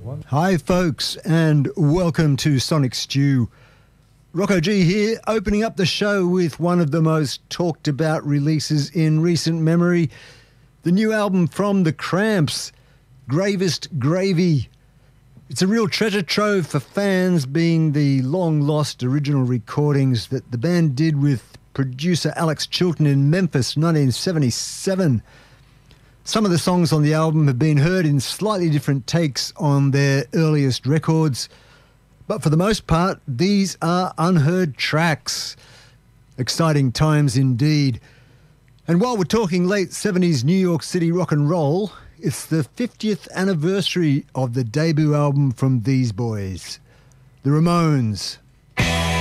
Hi folks, and welcome to Sonic Stew. Rocco G here, opening up the show with one of the most talked about releases in recent memory, the new album from The Cramps, Gravest Gravy. It's a real treasure trove for fans, being the long-lost original recordings that the band did with producer Alex Chilton in Memphis, 1977. Some of the songs on the album have been heard in slightly different takes on their earliest records, but for the most part, these are unheard tracks. Exciting times indeed. And while we're talking late 70s New York City rock and roll, it's the 50th anniversary of the debut album from these boys, the Ramones.